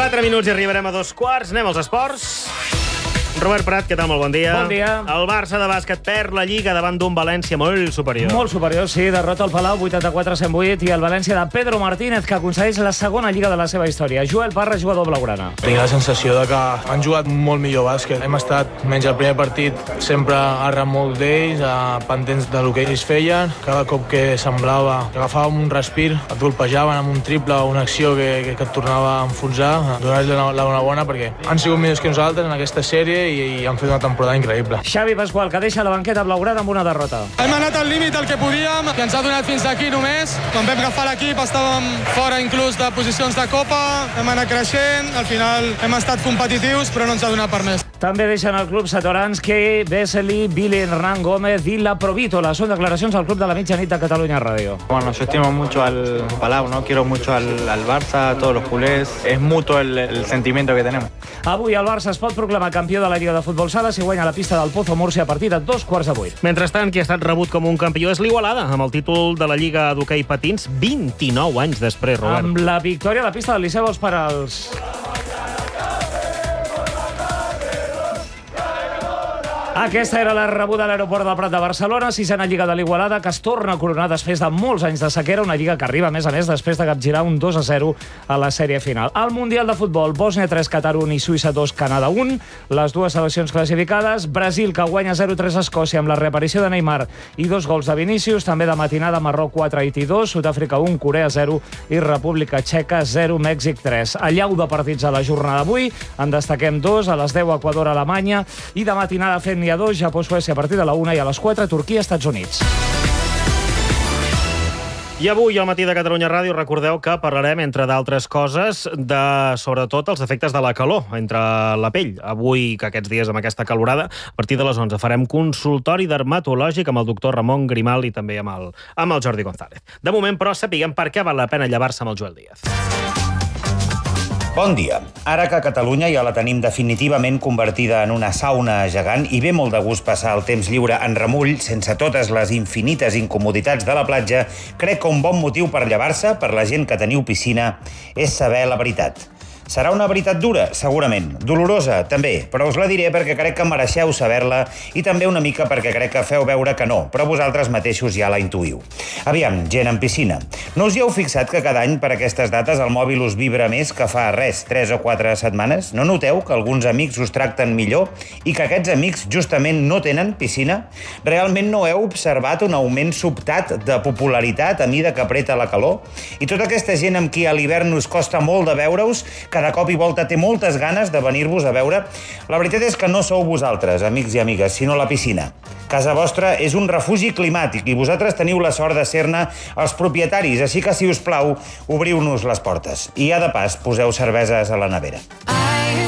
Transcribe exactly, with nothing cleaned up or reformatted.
quatre minuts i arribarem a dos quarts. Anem als esports. Robert Prat, què tal? Molt bon dia. Bon dia. El Barça de bàsquet perd la Lliga davant d'un València molt superior. Molt superior, sí. Derrota al Palau, vuitanta-quatre a cent vuit, i el València de Pedro Martínez, que aconsegueix la segona Lliga de la seva història. Joel Parra, jugador blaugrana. Tinc la sensació de que han jugat molt millor bàsquet. Hem estat, menys el primer partit, sempre a remolc d'ells, pendents del que ells feien. Cada cop que semblava que agafàvem un respir, et golpejaven amb un triple o una acció que, que, que et tornava a enfonsar. Donar-los la bona perquè han sigut millors que nosaltres en aquesta sèrie i, i han fet una temporada increïble. Xavi Pasqual, que deixa la banqueta blaugrana amb una derrota. Hem anat al límit el que podíem, que ens ha donat fins aquí només. Quan vam agafar l'equip estàvem fora inclús de posicions de Copa, hem anat creixent, al final hem estat competitius, però no ens ha donat per més. També deixen el club Satoranski, Vesely, Billy Hernán Gómez i la Provítola. Són declaracions al club de la mitjanit de Catalunya Ràdio. Bueno, yo estimo mucho al Palau, ¿no? Quiero mucho al, al Barça, a todos los culés. Es mutuo el, el sentimiento que tenemos. Avui el Barça es pot proclamar campió de la Lliga de Futbol Sala si guanya la pista del Pozo Múrcia a partir de dos quarts de vuit. Mentrestant, qui ha estat rebut com un campió és l'Igualada, amb el títol de la Lliga d'hoquei patins vint-i-nou anys després, Robert. Amb la victòria a la pista del Liceu per als... Aquesta era la rebuda a l'aeroport del Prat de Barcelona, sisena Lliga de l'Igualada, que es torna a coronar després de molts anys de sequera, una Lliga que arriba, a més a més, després de capgirar un dos a zero a la sèrie final. Al Mundial de Futbol, Bòsnia tres, Qatar un i Suïssa dos, Canadà un, les dues seleccions classificades, Brasil, que guanya zero tres a Escòcia amb la reaparició de Neymar i dos gols de Vinícius, també de matinada Marroc quatre, Haití dos, Sud-àfrica un, Corea zero i República Txeca zero, Mèxic tres. A llau de partits a la jornada d'avui, en destaquem dos, a les deu Equador, Alemanya, i de matinada fent n'hi ha dos, Japó, Suècia a partir de la una, i a les quatre Turquia, Estats Units. I avui, al matí de Catalunya Ràdio, recordeu que parlarem, entre d'altres coses, de, sobretot, els efectes de la calor entre la pell. Avui, que aquests dies amb aquesta calorada, a partir de les onze, farem consultori dermatològic amb el doctor Ramon Grimal i també amb el, amb el Jordi González. De moment, però, sapiguem per què val la pena llevar-se amb el Joel Díaz. Bon dia. Ara que Catalunya ja la tenim definitivament convertida en una sauna gegant i ve molt de gust passar el temps lliure en remull, sense totes les infinites incomoditats de la platja, crec que un bon motiu per llevar-se, per la gent que teniu piscina, és saber la veritat. Serà una veritat dura? Segurament. Dolorosa? També. Però us la diré perquè crec que mereixeu saber-la i també una mica perquè crec que feu veure que no, però vosaltres mateixos ja la intuïu. Aviam, gent en piscina. No us hi heu fixat que cada any per aquestes dates el mòbil us vibra més que fa res, tres o quatre setmanes? No noteu que alguns amics us tracten millor i que aquests amics justament no tenen piscina? Realment no heu observat un augment sobtat de popularitat a mida que apreta la calor? I tota aquesta gent amb qui a l'hivern us costa molt de veure-us, cada cop i volta té moltes ganes de venir-vos a veure? La veritat és que no sou vosaltres, amics i amigues, sinó la piscina. Casa vostra és un refugi climàtic i vosaltres teniu la sort de ser-ne els propietaris, així que, si us plau, obriu-nos les portes. I ja de pas, poseu cerveses a la nevera.